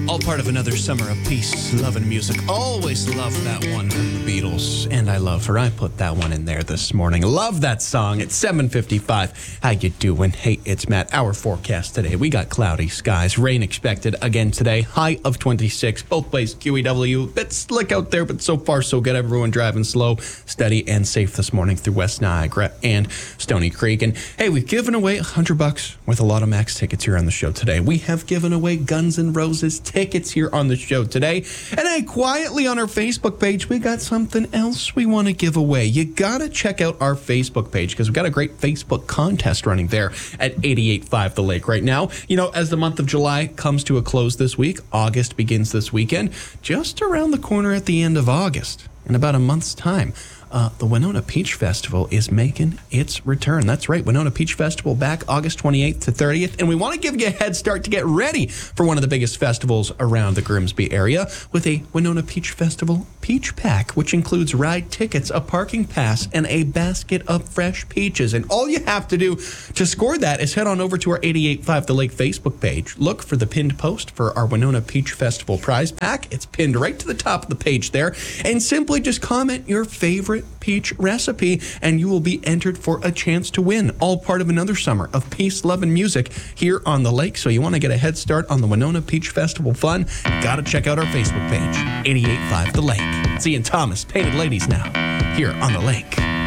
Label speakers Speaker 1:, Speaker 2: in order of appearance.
Speaker 1: All part of another summer of peace, love, and music. Always love that one from the Beatles. And I love her. I put that one in there this morning. Love that song. It's 7:55. How you doing? Hey, it's Matt. Our forecast today. We got cloudy skies. Rain expected again today. High of 26. Both ways QEW. Bit slick out there, but so far so good. Everyone driving slow, steady, and safe this morning through West Niagara and Stony Creek. And hey, we've given away $100 worth of Lotto Max tickets here on the show today. We have given away Guns N' Roses tickets here on the show today. And hey, quietly on our Facebook page, we got something else we want to give away. You got to check out our Facebook page because we've got a great Facebook contest running there at 88.5 The Lake right now. You know, as the month of July comes to a close this week, August begins this weekend, just around the corner at the end of August, in about a month's time. The Winona Peach Festival is making its return. That's right, Winona Peach Festival back August 28th to 30th. And we want to give you a head start to get ready for one of the biggest festivals around the Grimsby area with a Winona Peach Festival Peach Pack, which includes ride tickets, a parking pass, and a basket of fresh peaches. And all you have to do to score that is head on over to our 88.5 The Lake Facebook page. Look for the pinned post for our Winona Peach Festival prize pack. It's pinned right to the top of the page there. And simply just comment your favorite peach recipe and you will be entered for a chance to win. All part of another summer of peace, love, and music here on the lake. So you want to get a head start on the Winona Peach Festival fun, got to check out our Facebook page, 88.5 The Lake. See you in Thomas, Painted Ladies now, here on the lake.